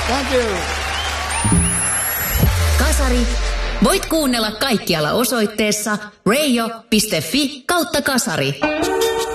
Thank you. Kasari. Voit kuunnella kaikkialla osoitteessa radio.fi/kasari.